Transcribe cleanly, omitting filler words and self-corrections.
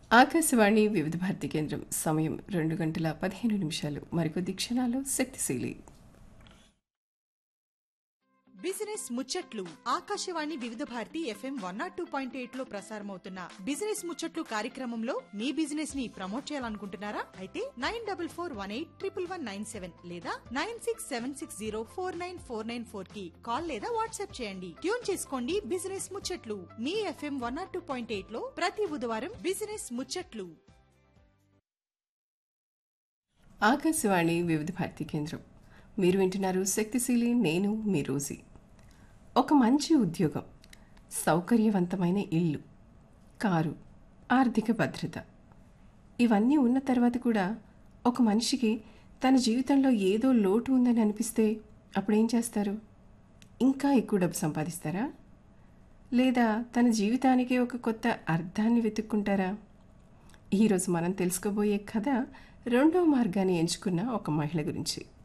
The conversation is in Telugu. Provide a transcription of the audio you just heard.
ఆకాశవాణి వివిధ భారతి కేంద్రం సమయం 2 గంటల 15 నిమిషాలు. మరికొద్ది క్షణాలు శక్తిశీలి. బిజినెస్ ముచ్చట్లు ఆకాశవాణి వివిధ భారతి FM 102.8 లో ప్రసారమవుతున్న బిజినెస్ ముచ్చట్లు కార్యక్రమంలో మీ బిజినెస్ ని ప్రమోట్ చేయాలనుకుంటున్నారా? అయితే 9418111197 లేదా 9676049494 కి కాల్ లేదా వాట్సాప్ చేయండి. ట్యూన్ చేసుకోండి బిజినెస్ ముచ్చట్లు మీ FM 102.8 లో ప్రతి బుధవారం బిజినెస్ ముచ్చట్లు. ఆకాశవాణి వివిధ భారతి కేంద్రం. మీరు వింటున్నారు శక్తిశీలి. నేను మీ రోజీ. ఒక మంచి ఉద్యోగం, సౌకర్యవంతమైన ఇల్లు, కారు, ఆర్థిక భద్రత ఇవన్నీ ఉన్న తర్వాత కూడా ఒక మనిషికి తన జీవితంలో ఏదో లోటు ఉందని అనిపిస్తే అప్పుడేం చేస్తారు? ఇంకా ఎక్కువ డబ్బు సంపాదిస్తారా? లేదా తన జీవితానికి ఒక కొత్త అర్థాన్ని వెతుక్కుంటారా? ఈరోజు మనం తెలుసుకోబోయే కథ రెండో మార్గాన్ని ఎంచుకున్న ఒక మహిళ గురించి.